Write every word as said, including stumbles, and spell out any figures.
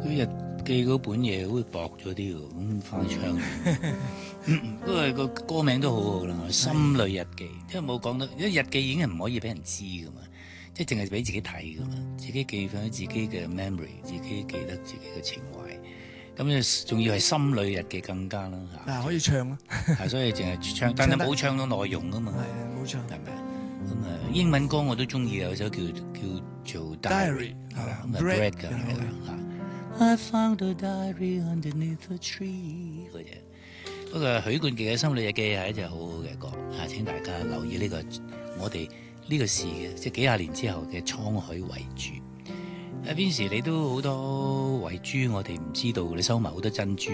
佢日記嗰本嘢好似薄咗啲喎，咁翻窗。不過個歌名都好好啦，《心裏日記》，因為冇講到，因為日記已經係唔可以俾人知噶嘛，即係淨係俾自己睇噶嘛，自己記翻自己嘅 memory， 自己記得自己嘅情懷。咁仲要係心裏日記更加啦嚇。 嗱，可以唱啊， 係所以淨係唱，但係冇唱到內容啊嘛。 係啊，冇唱。 係咪啊？咁啊，英文歌我都中意，有首叫叫做 Diary， 係啦，咁啊 Brad 㗎係啦嚇。I found a diary underneath a tree 嗰隻。不過許冠傑嘅《心裏日記》係一隻好好嘅歌嚇，請大家留意呢個我哋呢個事嘅，即係幾廿年之後嘅滄海遺珠。啊邊時你都好多遺珠，我哋唔知道，你收埋好多珍珠。